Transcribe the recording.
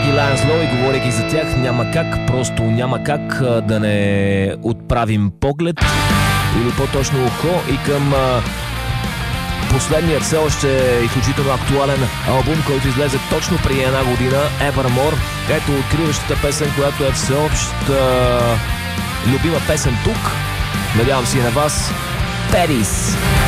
и Lions Law, и говорейки за тях, няма как, просто няма как да не отправим поглед или по-точно ухо и към последният все още изключително актуален албум, който излезе точно преди една година, Evermore. Ето откриващата песен, която е всеобща любима песен тук. Надявам се и на вас. Paris.